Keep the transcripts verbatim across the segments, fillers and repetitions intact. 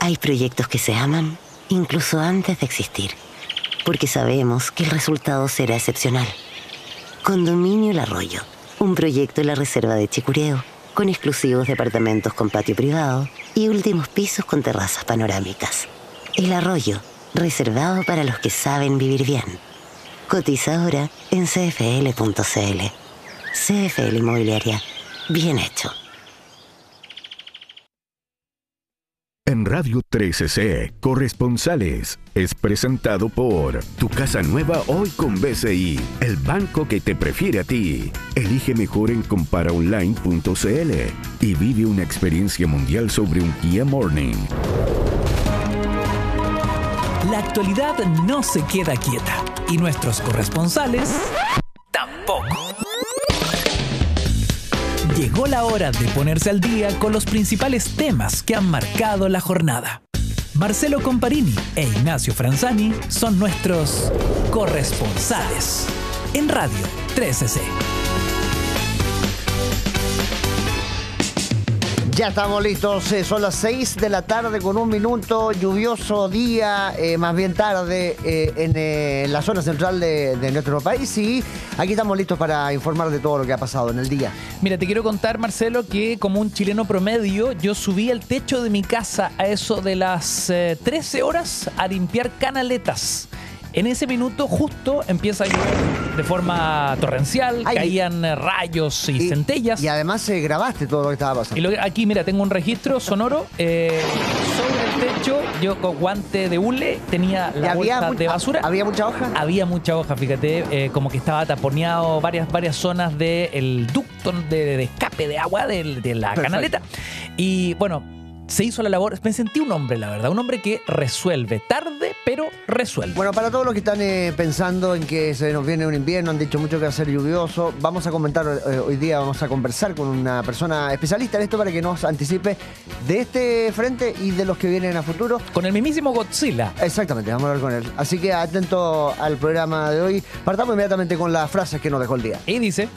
Hay proyectos que se aman incluso antes de existir, porque sabemos que el resultado será excepcional. Condominio El Arroyo, un proyecto en la reserva de Chicureo, con exclusivos departamentos con patio privado y últimos pisos con terrazas panorámicas. El Arroyo, reservado para los que saben vivir bien. Cotiza ahora en c f l punto c l. C F L Inmobiliaria. Bien hecho. En Radio trece C, Corresponsales, es presentado por Tu Casa Nueva hoy con B C I, el banco que te prefiere a ti. Elige mejor en compara online punto c l y vive una experiencia mundial sobre un Kia Morning. La actualidad no se queda quieta y nuestros corresponsales tampoco. Llegó la hora de ponerse al día con los principales temas que han marcado la jornada. Marcelo Comparini e Ignacio Franzani son nuestros corresponsales en Radio trece C. Ya estamos listos, eh, son las seis de la tarde con un minuto, lluvioso día, eh, más bien tarde eh, en eh, la zona central de, de nuestro país, y aquí estamos listos para informar de todo lo que ha pasado en el día. Mira, te quiero contar, Marcelo, que como un chileno promedio, yo subí al techo de mi casa a eso de las eh, trece horas a limpiar canaletas. En ese minuto justo empieza a llover de forma torrencial, Ay, caían rayos y, y centellas. Y además eh, grabaste todo lo que estaba pasando. Y lo, aquí, mira, tengo un registro sonoro. Eh, sobre el techo, yo con guante de hule tenía la bolsa mucha, de basura. ¿Había mucha hoja? Había mucha hoja, fíjate, eh, como que estaba taponeado varias, varias zonas del ducto de, de escape de agua de, de la Perfecto. canaleta. Y bueno, se hizo la labor. Me sentí un hombre, la verdad. Un hombre que resuelve. Tarde, pero resuelve. Bueno, para todos los que están eh, pensando en que se nos viene un invierno, han dicho mucho que va a ser lluvioso, vamos a comentar eh, hoy día, vamos a conversar con una persona especialista en esto para que nos anticipe de este frente y de los que vienen a futuro. Con el mismísimo Godzilla. Exactamente, vamos a hablar con él. Así que atento al programa de hoy. Partamos inmediatamente con las frases que nos dejó el día. Y dice: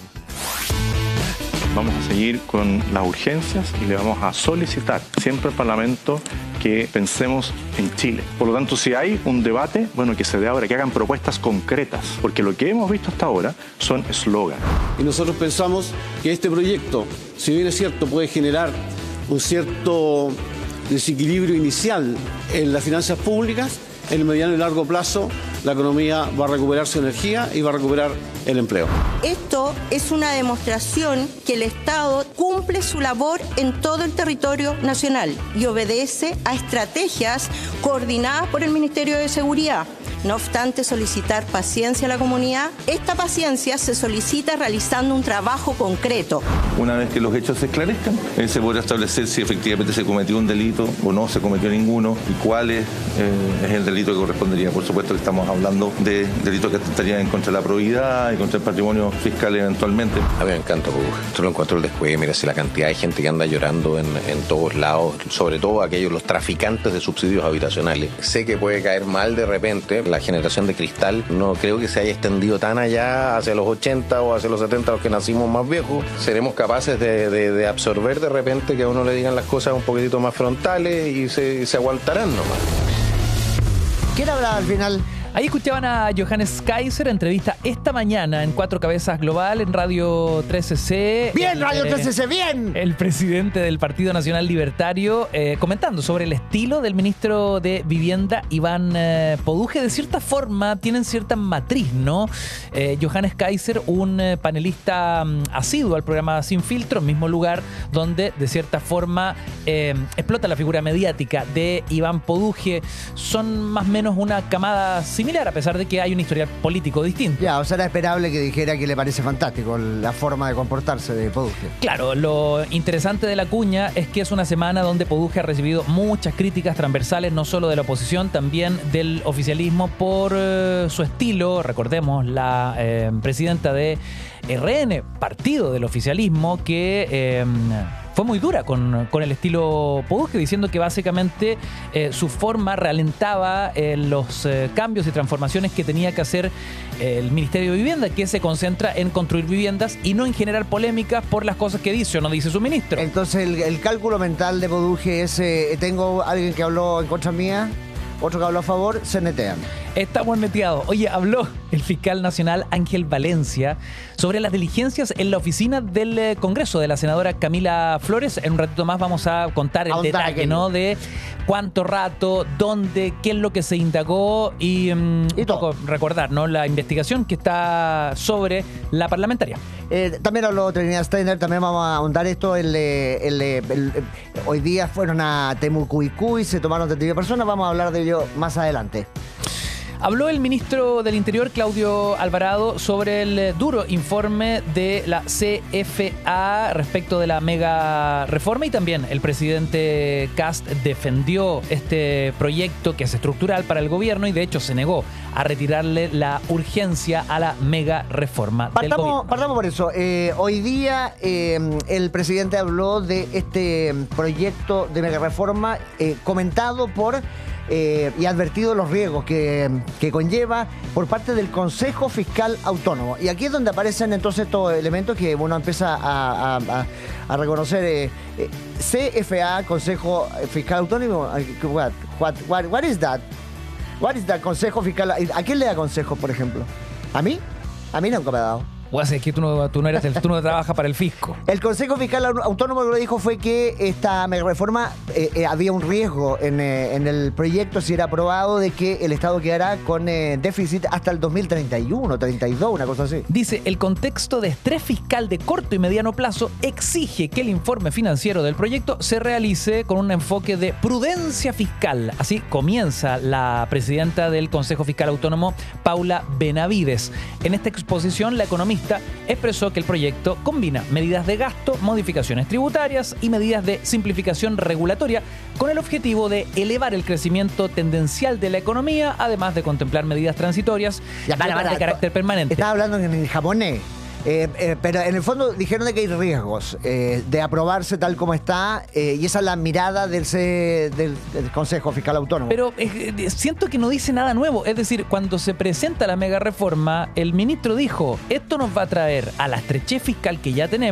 vamos a seguir con las urgencias y le vamos a solicitar siempre al Parlamento que pensemos en Chile. Por lo tanto, si hay un debate, bueno, que se dé ahora, que hagan propuestas concretas, porque lo que hemos visto hasta ahora son eslogans. Y nosotros pensamos que este proyecto, si bien es cierto, puede generar un cierto desequilibrio inicial en las finanzas públicas, en el mediano y largo plazo la economía va a recuperar su energía y va a recuperar el empleo. Esto es una demostración que el Estado cumple su labor en todo el territorio nacional y obedece a estrategias coordinadas por el Ministerio de Seguridad. No obstante solicitar paciencia a la comunidad, esta paciencia se solicita realizando un trabajo concreto. Una vez que los hechos se esclarezcan, eh, se podrá establecer si efectivamente se cometió un delito o no se cometió ninguno y cuál es, eh, es el delito que correspondería. Por supuesto que estamos hablando de delitos que estarían en contra de la probidad y contra el patrimonio fiscal eventualmente. A mí me encanta, porque esto lo encuentro el descuido. Mira, si la cantidad de gente que anda llorando en, en todos lados, sobre todo aquellos, los traficantes de subsidios habitacionales. Sé que puede caer mal de repente. La generación de cristal no creo que se haya extendido tan allá hacia los ochenta o hacia los setenta, los que nacimos más viejos. Seremos capaces de, de, de absorber de repente que a uno le digan las cosas un poquitito más frontales y se, se aguantarán nomás. ¿Quién habla al final? Ahí escuchaban a Johannes Kaiser, entrevista esta mañana en Cuatro Cabezas Global en Radio trece C. ¡Bien, el, Radio eh, trece C, bien! El presidente del Partido Nacional Libertario eh, comentando sobre el estilo del ministro de Vivienda, Iván eh, Poduje. De cierta forma, tienen cierta matriz, ¿no? Eh, Johannes Kaiser, un eh, panelista um, asiduo al programa Sin Filtro, mismo lugar donde, de cierta forma, eh, explota la figura mediática de Iván Poduje. Son más o menos una camada similar, a pesar de que hay un historial político distinto. Ya, o sea, era esperable que dijera que le parece fantástico la forma de comportarse de Poduje. Claro, lo interesante de la cuña es que es una semana donde Poduje ha recibido muchas críticas transversales, no solo de la oposición, también del oficialismo por eh, su estilo. Recordemos, la eh, presidenta de R N, partido del oficialismo, que... Eh, fue muy dura con, con el estilo Poduje, diciendo que básicamente eh, su forma ralentaba eh, los eh, cambios y transformaciones que tenía que hacer eh, el Ministerio de Vivienda, que se concentra en construir viviendas y no en generar polémicas por las cosas que dice o no dice su ministro. Entonces el, el cálculo mental de Poduje es, eh, tengo alguien que habló en contra mía, otro que habló a favor, se netean. Estamos neteados. Oye, habló el fiscal nacional Ángel Valencia sobre las diligencias en la oficina del eh, Congreso de la senadora Camila Flores. En un ratito más vamos a contar el Ahondar detalle, aquello. ¿no? De cuánto rato, dónde, qué es lo que se indagó y, um, Y un poco recordar, ¿no? La investigación que está sobre la parlamentaria. Eh, también habló Trinidad Steiner, también vamos a ahondar esto. El, eh, el, eh, el, eh, hoy día fueron a Temucuicú, se tomaron treinta y nueve personas, vamos a hablar de ello más adelante. Habló el ministro del Interior, Claudio Alvarado, sobre el eh, duro informe de la C F A respecto de la mega reforma, y también el presidente Kast defendió este proyecto que es estructural para el gobierno y de hecho se negó a retirarle la urgencia a la mega reforma del Partamos, gobierno. partamos por eso. Eh, hoy día eh, el presidente habló de este proyecto de mega reforma eh, comentado por... Eh, y advertido los riesgos que, que conlleva por parte del Consejo Fiscal Autónomo. Y aquí es donde aparecen entonces estos elementos que uno empieza a, a, a, a reconocer. Eh, eh, C F A, Consejo Fiscal Autónomo, what, what, what, what is that? What is that Consejo Fiscal? ¿A quién le da consejos, por ejemplo? ¿A mí? A mí nunca me ha dado. O sea, es que tú no, tú no eres el, tú no trabajas para el fisco. El Consejo Fiscal Autónomo lo que dijo fue que esta mega reforma eh, eh, había un riesgo en, eh, en el proyecto, si era aprobado, de que el Estado quedará con eh, déficit hasta el dos mil treinta y uno, treinta y dos, una cosa así. Dice, el contexto de estrés fiscal de corto y mediano plazo exige que el informe financiero del proyecto se realice con un enfoque de prudencia fiscal. Así comienza la presidenta del Consejo Fiscal Autónomo, Paula Benavides. En esta exposición, la economista expresó que el proyecto combina medidas de gasto, modificaciones tributarias y medidas de simplificación regulatoria con el objetivo de elevar el crecimiento tendencial de la economía, además de contemplar medidas transitorias Ya, y para, otras para, de carácter permanente. Estaba hablando en el japonés. Eh, eh, pero en el fondo dijeron de que hay riesgos eh, de aprobarse tal como está, eh, y esa es la mirada del, C, del, del Consejo Fiscal Autónomo. Pero eh, eh, siento que no dice nada nuevo. Es decir, cuando se presenta la mega reforma, el ministro dijo, esto nos va a traer a la estrechez fiscal que ya tenemos